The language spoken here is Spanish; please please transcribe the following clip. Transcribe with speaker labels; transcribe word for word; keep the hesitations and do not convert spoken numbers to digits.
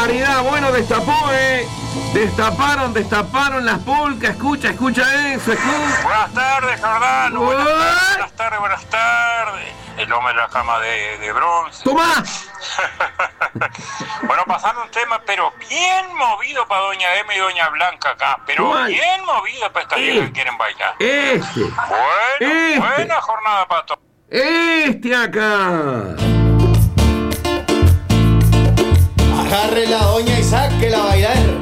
Speaker 1: barbaridad! Bueno, destapó, ¿eh? Destaparon, destaparon las pulcas. Escucha, escucha eso, escucha.
Speaker 2: Buenas tardes, Jordano. Buenas, buenas tardes, buenas tardes. El hombre de la cama de, de bronce.
Speaker 1: ¡Toma!
Speaker 2: Bueno, pasando un tema, pero bien movido para Doña Emma y Doña Blanca acá. Pero
Speaker 1: ¿cuál?
Speaker 2: Bien movido para estas viejas que quieren bailar.
Speaker 1: Este.
Speaker 2: Bueno,
Speaker 1: Este.
Speaker 2: buena jornada para todos.
Speaker 1: Este acá.
Speaker 3: Agarre la doña y sáquela a bailar.